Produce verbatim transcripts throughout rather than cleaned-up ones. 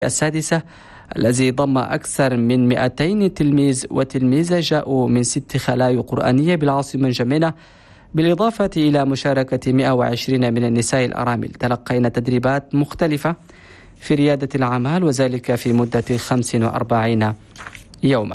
السادسة الذي ضم أكثر من مئتين تلميذ وتلميذة جاءوا من ست خلايا قرآنية بالعاصمة جمينة، بالإضافة إلى مشاركة مئة وعشرين من النساء الأرامل. تلقين تدريبات مختلفة في ريادة الأعمال وذلك في مدة خمس وأربعين يوما.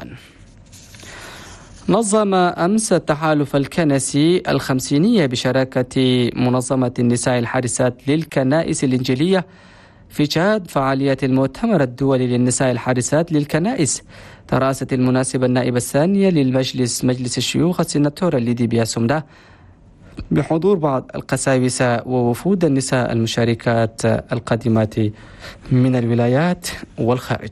نظم أمس التحالف الكنسي الخمسينية بشراكة منظمة النساء الحارسات للكنائس الإنجيلية في تشاد فعالية المؤتمر الدولي للنساء الحارسات للكنائس. ترأست المناسبة النائبة الثانية للمجلس مجلس الشيوخ السناتورة ليدي بياسومدا بحضور بعض القساوسة ووفود النساء المشاركات القادمات من الولايات والخارج.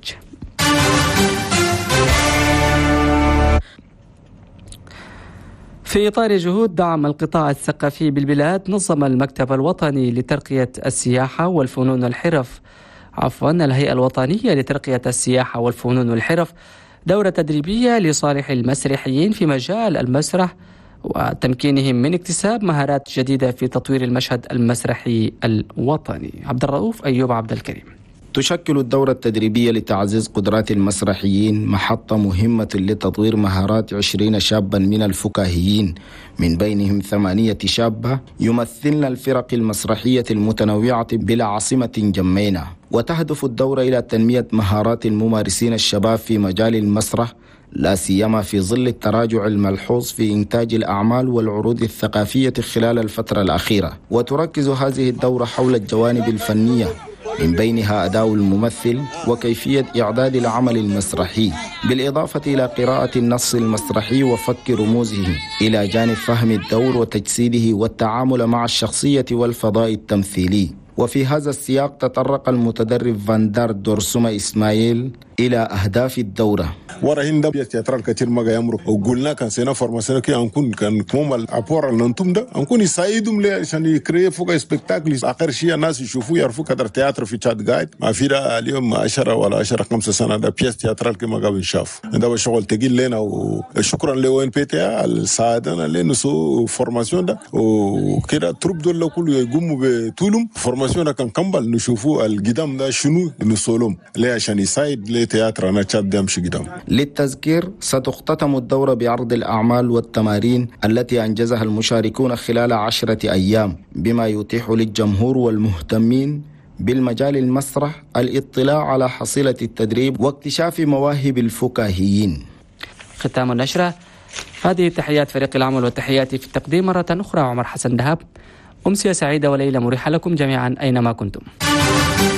في إطار جهود دعم القطاع الثقافي بالبلاد، نظم المكتب الوطني لترقية السياحة والفنون والحرف عفوا الهيئة الوطنية لترقية السياحة والفنون والحرف دورة تدريبية لصالح المسرحيين في مجال المسرح وتمكينهم من اكتساب مهارات جديدة في تطوير المشهد المسرحي الوطني. عبد الرؤوف أيوب عبد الكريم. تشكل الدورة التدريبية لتعزيز قدرات المسرحيين محطة مهمة لتطوير مهارات عشرين شابا من الفكاهيين، من بينهم ثمانية شابة يمثلن الفرق المسرحية المتنوعة بالعاصمة جمينة. وتهدف الدورة إلى تنمية مهارات الممارسين الشباب في مجال المسرح، لا سيما في ظل التراجع الملحوظ في إنتاج الأعمال والعروض الثقافية خلال الفترة الأخيرة. وتركز هذه الدورة حول الجوانب الفنية، من بينها أداء الممثل وكيفية إعداد العمل المسرحي، بالإضافة إلى قراءة النص المسرحي وفك رموزه، إلى جانب فهم الدور وتجسيده والتعامل مع الشخصية والفضاء التمثيلي. وفي هذا السياق تطرق المتدرب فاندار دورسوما إسماعيل إلى أهداف الدورة. ورا هند تياترال كثير ما يمرق وقلنا كان سينا فورماسيون كي أنكون كان كمال أبور النتوم ده أنكون يساعدهم ليه عشان يكريه فوق سبكتاكل آخر شيء الناس يشوفوا يعرفوا كدر تياتر في تشاد جايد ما في ده اليوم عشرة ولا عشرة خمسة سنة ده بيس تياترال كما قبل شاف ده بشغل تقيل لنا وشكرا لوين بيتيا الساعدنا لنسو فورماسيون ده وكده تروب دول لو كله يقوموا بطولهم فورماسيون كان كمبل نشوفوا القدام ده شنو نسولهم ليه عشان يساعد ليه تياتر أنا تشاد ده مش قدام. للتذكير ستختتم الدورة بعرض الأعمال والتمارين التي أنجزها المشاركون خلال عشرة أيام، بما يتيح للجمهور والمهتمين بالمجال المسرح الاطلاع على حصيلة التدريب واكتشاف مواهب الفكاهيين. ختام النشرة. هذه تحيات فريق العمل وتحياتي في التقديم مرة أخرى عمر حسن دهاب. أمسية سعيدة وليلة مريحة لكم جميعا أينما كنتم.